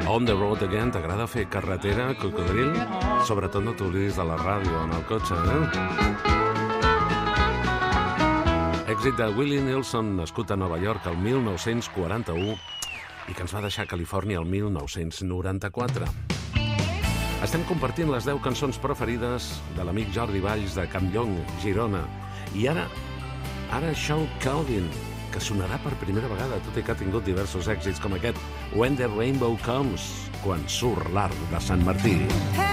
On the road again, t'agrada fer carretera, cocodril? Sobretot no t'oblidis de la ràdio en el cotxe, Èxit de Willie Nelson, nascut a Nova York el 1941 i que ens va deixar a Califòrnia el 1994. Estem compartint les 10 cançons preferides de l'amic Jordi Valls de Campllong, Girona. I ara Sean Calvin, que sonarà per primera vegada, tot i que ha tingut diversos èxits com aquest When the Rainbow Comes, quan surt l'arc de Sant Martí.